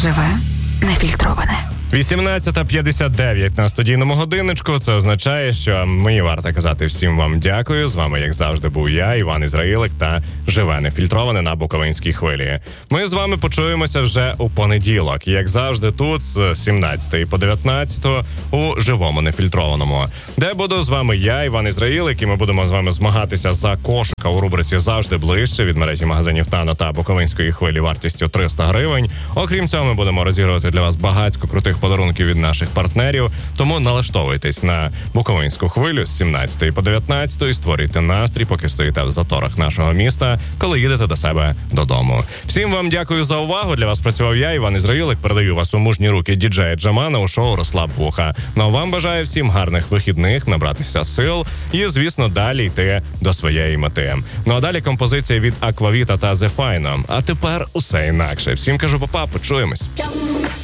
Живе нефільтроване. 18:59 на студійному годинничку. Це означає, що мені варто казати всім вам дякую. З вами, як завжди, був я, Іван Ізраїлик, та Живе нефільтроване на Буковинській хвилі. Ми з вами почуємося вже у понеділок. Як завжди, тут з 17 по 19 у Живому нефільтрованому. Де буду з вами я, Іван Ізраїлик, і ми будемо з вами змагатися за кошика у рубриці «Завжди ближче» від мережі магазинів «Тано» та Буковинської хвилі вартістю 300 гривень. Окрім цього, ми будемо розігрувати для вас багацько крутих подарунків від наших партнерів, тому налаштовуйтесь на Буковинську хвилю з 17 по 19 і створюйте настрій, поки стоїте в заторах нашого міста, коли їдете до себе додому. Всім вам дякую за увагу. Для вас працював я, Іван Ізраїлик. Передаю вас у мужні руки діджея Джамана у шоу «Розслаб вуха». Ну а вам бажаю всім гарних вихідних, набратися сил і, звісно, далі йти до своєї мети. Ну а далі композиція від Аквавіта та The Fino. А тепер усе інакше. Всім кажу па-па, почуємось.